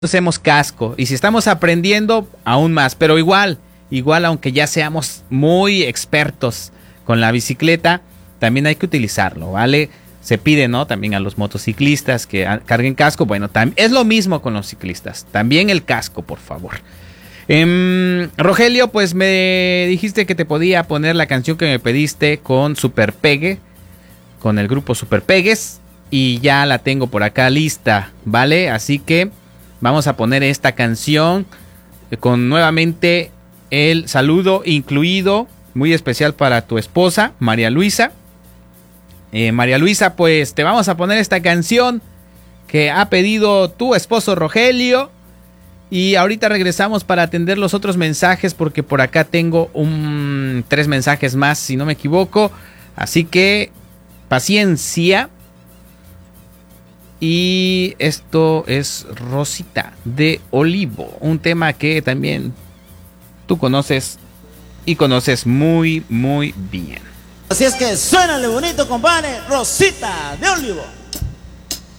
usemos casco, y si estamos aprendiendo, aún más, pero igual, aunque ya seamos muy expertos con la bicicleta, también hay que utilizarlo, ¿vale? Se pide, ¿no? También a los motociclistas que carguen casco. Bueno, es lo mismo con los ciclistas, también el casco, por favor. Rogelio, pues me dijiste que te podía poner la canción que me pediste con Super Pegue, con el grupo Super Pegues, y ya la tengo por acá lista, ¿vale? Así que vamos a poner esta canción con nuevamente el saludo incluido, muy especial para tu esposa, María Luisa. María Luisa, pues te vamos a poner esta canción que ha pedido tu esposo Rogelio. Y ahorita regresamos para atender los otros mensajes, porque por acá tengo 3 mensajes más, si no me equivoco. Así que paciencia. Y esto es Rosita de Olivo, un tema que también tú conoces y conoces muy, muy bien. Así es que suénale bonito, compadre, Rosita de Olivo.